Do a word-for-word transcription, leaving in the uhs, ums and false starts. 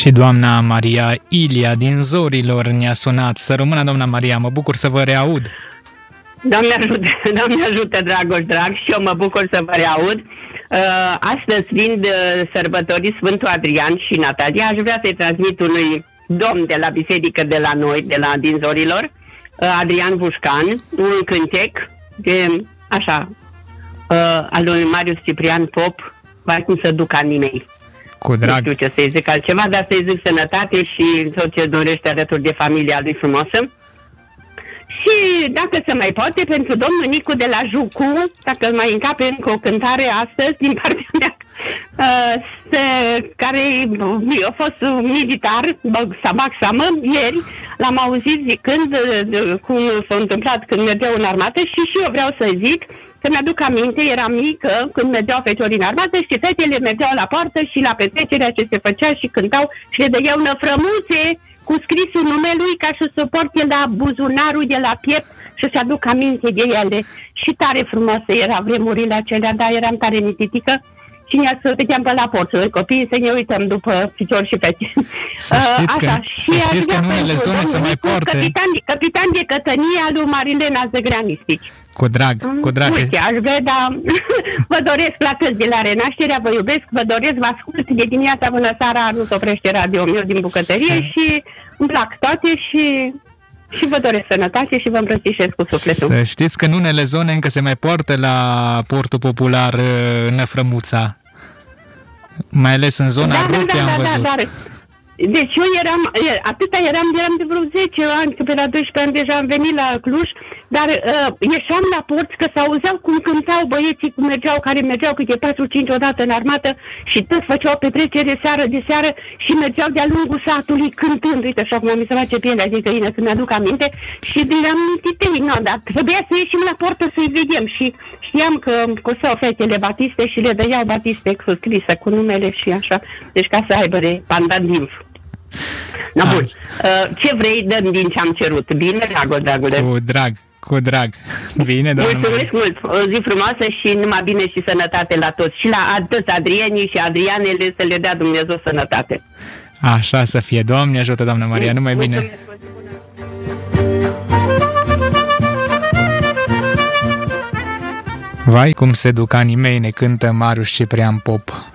Și doamna Maria Ilia din Zorilor ne-a sunat. Să rămână, doamna Maria, mă bucur să vă reaud. Doamne ajută, Doamne ajută, Dragoș drag, și eu mă bucur să vă reaud. Uh, astăzi, fiind uh, sărbătorii Sfântul Adrian și Natalia, aș vrea să-i transmit unui domn de la biserică de la noi, de la din Zorilor, uh, Adrian Vușcan, un cântec de, așa, uh, al lui Marius Ciprian Pop, vai cum să duc anii mei. Cu drag. Nu știu ce să-i zic altceva, dar să-i zic sănătate și tot ce dorește alături de familia lui frumoasă. Și dacă se mai poate, pentru domnul Nicu de la Jucu, dacă mai încape încă o cântare astăzi din partea mea, uh, se, care a fost militar, sabac samă, ieri, l-am auzit zicând uh, cum s-a întâmplat când mergeau în armată și și eu vreau să zic, să mi-aduc aminte, eram mică, când mergeau feciorii în armată și fetele mergeau la poartă și la petrecerea ce se făcea și cântau și le dădeau năfrămuțe cu scrisul numelui ca să se porte la buzunarul de la piept și să aduc aminte de ele. Și tare frumoase era vremurile acelea, dar eram tare mititică și ne stăteam pe la porțuri, copiii, să ne uităm după picior și fete. Să știți că, Așa, să știți că în unele zone se mai poartă. Capitan, capitan de cătănie al lui Marilena Zăgranistici. Cu drag, cu drag. Uite, aș vrea, dar vă doresc la toți de la Renașterea, vă iubesc, vă doresc, vă ascult de dimineața până seara, nu se oprește radio meu din bucătărie să... și îmi plac toate și, și vă doresc sănătate și vă îmbrățișez cu sufletul. Să știți că în unele zone încă se mai poartă la portul popular năfrămuța, mai ales în zona da, Rupe, da, da, am văzut. Da, da, da. Deci eu eram, atâta eram, eram de vreo zece ani, că pe la doisprezece ani deja am venit la Cluj, dar uh, ieșeam la porți că s-auzeau cum cântau băieții, cum mergeau, care mergeau câte patru cinci odată în armată și toți făceau petrecere seară de seară și mergeau de-a lungul satului cântând, uite așa cum mi se face pielea de găină când mi-aduc aminte și le-am mintit, no, dar trebuia să ieșim la portă să-i vedem și știam că coseau fetele batiste și le dăiau batiste scrisă cu numele și așa, deci ca să aibă de pandandiv. Na, bun. Uh, ce vrei, dăm din ce am cerut. Bine, dragul, dragule? Cu drag, cu drag. Bine, doamnă. Mulțumesc mult. O zi frumoasă și numai bine și sănătate la toți. Și la toți Adrienii și Adrianele să le dea Dumnezeu sănătate. Așa să fie. Doamne ajută, doamnă Maria, numai bine. Vai, cum se duc anii mei, ne cântă Marius Ciprian Pop.